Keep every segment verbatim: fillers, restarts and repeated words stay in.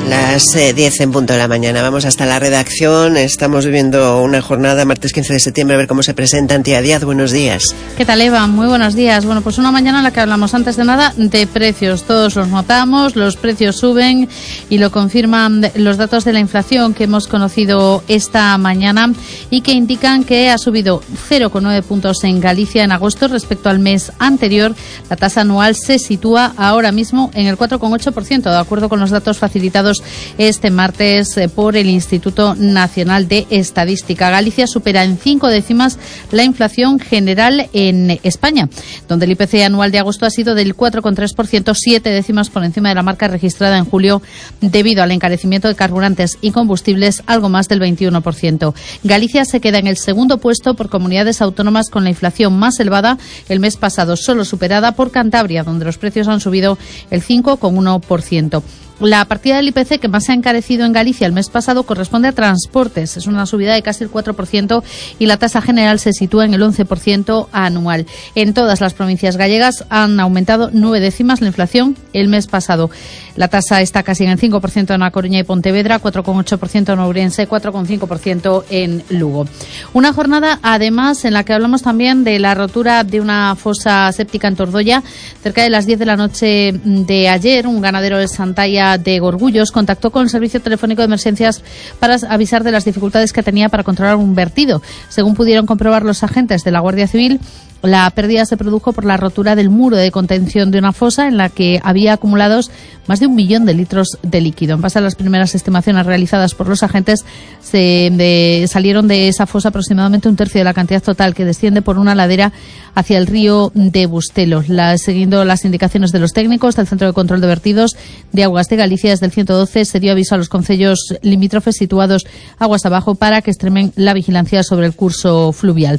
Las eh, diez en punto de la mañana. Vamos hasta la redacción. Estamos viviendo una jornada, martes quince de septiembre, a ver cómo se presenta. Antía Díaz, buenos días. ¿Qué tal, Eva? Muy buenos días. Bueno, pues una mañana en la que hablamos antes de nada de precios. Todos los notamos, los precios suben y lo confirman los datos de la inflación que hemos conocido esta mañana y que indican que ha subido cero coma nueve puntos en Galicia en agosto respecto al mes anterior. La tasa anual se sitúa ahora mismo en el cuatro coma ocho por ciento, de acuerdo con los datos facilitados este martes por el Instituto Nacional de Estadística. Galicia supera en cinco décimas la inflación general en España, donde el I P C anual de agosto ha sido del cuatro coma tres por ciento, siete décimas por encima de la marca registrada en julio debido al encarecimiento de carburantes y combustibles, algo más del veintiuno por ciento. Galicia se queda en el segundo puesto por comunidades autónomas con la inflación más elevada, el mes pasado solo superada por Cantabria, donde los precios han subido el cinco coma uno por ciento. La partida del I P C que más se ha encarecido en Galicia el mes pasado corresponde a transportes. Es una subida de casi el cuatro por ciento y la tasa general se sitúa en el once por ciento anual. En todas las provincias gallegas han aumentado nueve décimas la inflación el mes pasado. La tasa está casi en el cinco por ciento en A Coruña y Pontevedra, cuatro coma ocho por ciento en Ourense, cuatro coma cinco por ciento en Lugo. Una jornada, además, en la que hablamos también de la rotura de una fosa séptica en Tordoya. Cerca de las diez de la noche de ayer, un ganadero de Santalla de Gorgullos contactó con el servicio telefónico de emergencias para avisar de las dificultades que tenía para controlar un vertido. Según pudieron comprobar los agentes de la Guardia Civil, la pérdida se produjo por la rotura del muro de contención de una fosa en la que había acumulados más de un millón de litros de líquido. En base a las primeras estimaciones realizadas por los agentes, se de, salieron de esa fosa aproximadamente un tercio de la cantidad total que desciende por una ladera hacia el río de Bustelo. La, siguiendo las indicaciones de los técnicos del Centro de Control de Vertidos de Aguas de Galicia, desde el ciento doce se dio aviso a los concellos limítrofes situados aguas abajo para que extremen la vigilancia sobre el curso fluvial.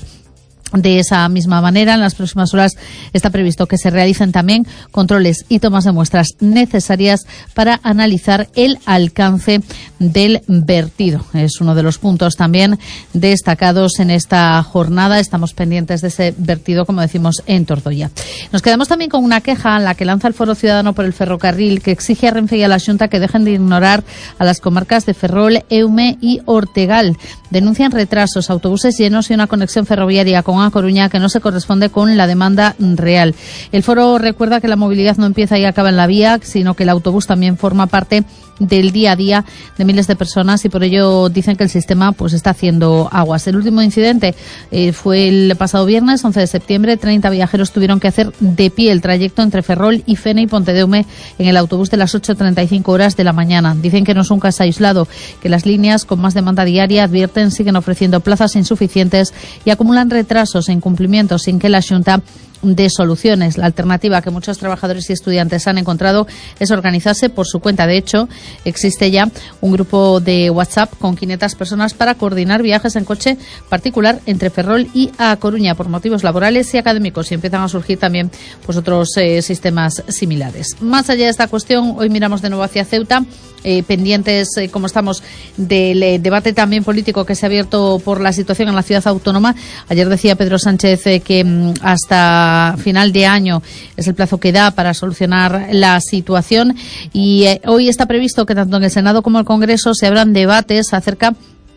De esa misma manera, en las próximas horas está previsto que se realicen también controles y tomas de muestras necesarias para analizar el alcance del vertido. Es uno de los puntos también destacados en esta jornada. Estamos pendientes de ese vertido, como decimos, en Tordoya. Nos quedamos también con una queja en la que lanza el Foro Ciudadano por el Ferrocarril, que exige a Renfe y a la Xunta que dejen de ignorar a las comarcas de Ferrol, Eume y Ortegal. Denuncian retrasos, autobuses llenos y una conexión ferroviaria con A Coruña que no se corresponde con la demanda real. El foro recuerda que la movilidad no empieza y acaba en la vía, sino que el autobús también forma parte del día a día de miles de personas y por ello dicen que el sistema pues está haciendo aguas. El último incidente eh, fue el pasado viernes, once de septiembre. treinta viajeros tuvieron que hacer de pie el trayecto entre Ferrol y Fene y Pontedeume en el autobús de las ocho treinta y cinco horas de la mañana. Dicen que no es un caso aislado, que las líneas con más demanda diaria, advierten, siguen ofreciendo plazas insuficientes y acumulan retrasos e incumplimientos sin que la Xunta de soluciones. La alternativa que muchos trabajadores y estudiantes han encontrado es organizarse por su cuenta. De hecho, existe ya un grupo de WhatsApp con quinientas personas para coordinar viajes en coche particular entre Ferrol y A Coruña por motivos laborales y académicos, y empiezan a surgir también pues otros eh, sistemas similares. Más allá de esta cuestión, hoy miramos de nuevo hacia Ceuta. Eh, pendientes, eh, como estamos, del eh, debate también político que se ha abierto por la situación en la ciudad autónoma. Ayer decía Pedro Sánchez eh, que mm, hasta final de año es el plazo que da para solucionar la situación y eh, hoy está previsto que tanto en el Senado como en el Congreso se abran debates acerca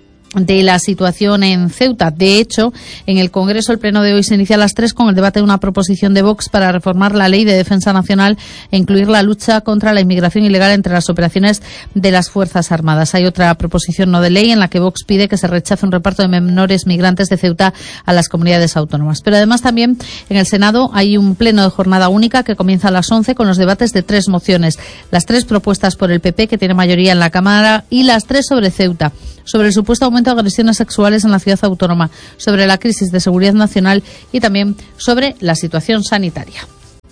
de la situación en Ceuta. De hecho, en el Congreso el pleno de hoy se inicia a las tres con el debate de una proposición de Vox para reformar la Ley de Defensa Nacional e incluir la lucha contra la inmigración ilegal entre las operaciones de las Fuerzas Armadas. Hay otra proposición no de ley en la que Vox pide que se rechace un reparto de menores migrantes de Ceuta a las comunidades autónomas. Pero además también en el Senado hay un pleno de jornada única que comienza a las once con los debates de tres mociones. Las tres propuestas por el P P, que tiene mayoría en la Cámara, y las tres sobre Ceuta, sobre el supuesto aumento de agresiones sexuales en la ciudad autónoma, sobre la crisis de seguridad nacional y también sobre la situación sanitaria.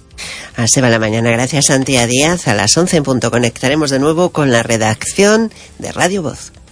Así va la mañana. Gracias, Antía Díaz. A las once en punto conectaremos de nuevo con la redacción de Radio Voz.